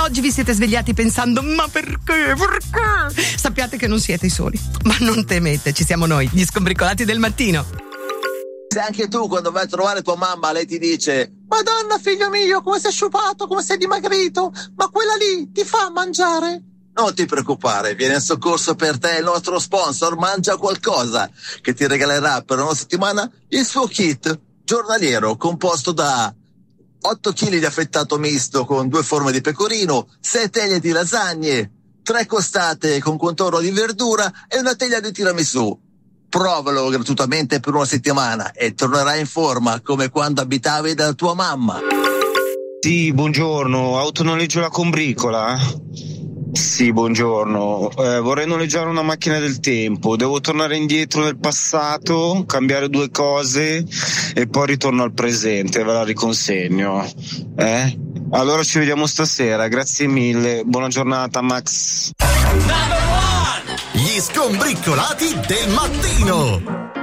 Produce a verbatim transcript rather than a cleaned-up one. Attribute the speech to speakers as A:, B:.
A: oggi vi siete svegliati pensando ma perché, perché? Sappiate che non siete i soli, ma non temete, ci siamo noi, gli Skombricolati del mattino.
B: Se anche tu quando vai a trovare tua mamma lei ti dice Madonna figlio mio come sei sciupato, come sei dimagrito, ma quella lì ti fa mangiare? Non ti preoccupare, viene in soccorso per te il nostro sponsor Mangia Qualcosa, che ti regalerà per una settimana il suo kit giornaliero composto da otto chili di affettato misto con due forme di pecorino, sei teglie di lasagne, tre costate con contorno di verdura e una teglia di tiramisù. Provalo gratuitamente per una settimana e tornerai in forma come quando abitavi da tua mamma.
C: Sì, buongiorno, autonoleggio la combricola? Sì, buongiorno, eh, vorrei noleggiare una macchina del tempo, devo tornare indietro nel passato, cambiare due cose e poi ritorno al presente, ve la riconsegno. Eh? Allora ci vediamo stasera, grazie mille, buona giornata Max.
D: Gli Skombricolati del mattino.